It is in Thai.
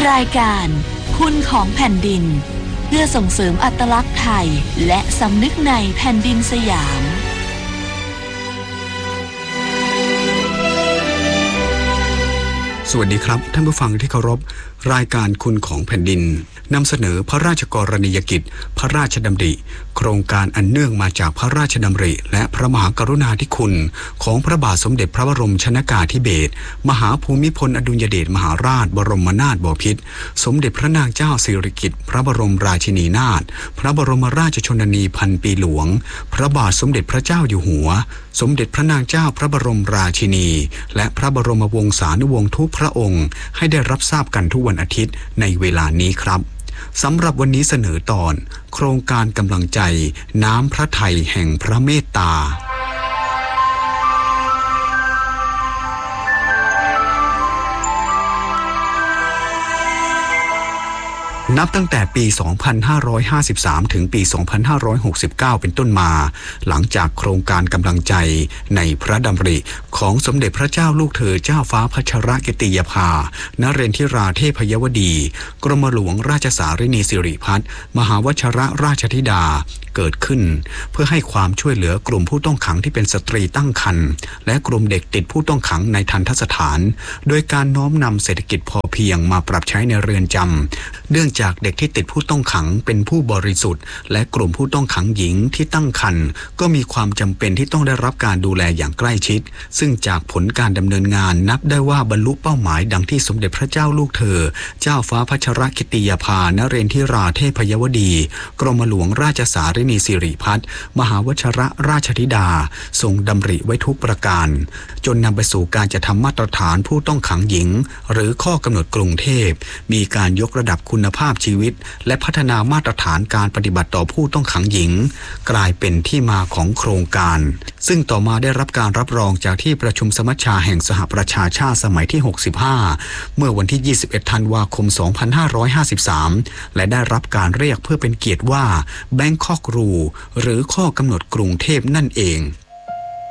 รายการคุณของแผ่นดินเพื่อส่งเสริมอัตลักษณ์ไทยและสำนึกในแผ่นดินสยามสวัสดีครับท่านผู้ฟังที่เคารพรายการคุณของแผ่นดินนำเสนอพระราชกรณียกิจพระราชดำริโครงการอันเนื่องมาจากพระราชดำริและพระมหากรุณาธิคุณของพระบาทสมเด็จพระบรมชนกาธิเบศรมหาภูมิพลอดุลยเดชมหาราชบรมนาถบพิตรสมเด็จพระนางเจ้าสิริกิติ์พระบรมราชินีนาถพระบรมราชชนนีพันปีหลวงพระบาทสมเด็จพระเจ้าอยู่หัวสมเด็จพระนางเจ้าพระบรมราชินีและพระบรมวงศานุวงศ์ทุกพระองค์ให้ได้รับทราบกันทุกวันอาทิตย์ในเวลานี้ครับสำหรับวันนี้เสนอตอนโครงการกำลังใจน้ำพระทัยแห่งพระเมตตานับตั้งแต่ปี 2553 ถึงปี 2569 เป็นต้นมาหลังจากโครงการกำลังใจในพระดำริของสมเด็จพระเจ้าลูกเธอเจ้าฟ้าพัชรกิติยภานเรนทิราเทพยวดีกรมหลวงราชสารินีสิริพัฒน์มหาวชิรราชธิดาเกิดขึ้นเพื่อให้ความช่วยเหลือกลุ่มผู้ต้องขังที่เป็นสตรีตั้งครรภ์และกลุ่มเด็กติดผู้ต้องขังในทัณฑสถานโดยการน้อมนำเศรษฐกิจพอเพียงมาปรับใช้ในเรือนจำเนื่องจากเด็กที่ติดผู้ต้องขังเป็นผู้บริสุทธิ์และกลุ่มผู้ต้องขังหญิงที่ตั้งครรภ์ก็มีความจำเป็นที่ต้องได้รับการดูแลอย่างใกล้ชิดซึ่งจากผลการดำเนินงานนับได้ว่าบรรลุเป้าหมายดังที่สมเด็จพระเจ้าลูกเธอเจ้าฟ้าพัชรกิติยภานเรนทิราเทพยวดีกรมหลวงราชสารินีสิริพัฒน์มหาวชิรราชธิดาทรงดำริไว้ทุกประการจนนำไปสู่การจัดทำมาตรฐานผู้ต้องขังหญิงหรือข้อกำหนดกรุงเทพมีการยกระดับคุณภาพชีวิตและพัฒนามาตรฐานการปฏิบัติต่อผู้ต้องขังหญิงกลายเป็นที่มาของโครงการซึ่งต่อมาได้รับการรับรองจากที่ประชุมสมัชชาแห่งสหประชาชาติสมัยที่ 65 เมื่อวันที่ 21 ธันวาคม 2553 และได้รับการเรียกเพื่อเป็นเกียรติว่า Bangkok Rule หรือข้อกำหนดกรุงเทพนั่นเอง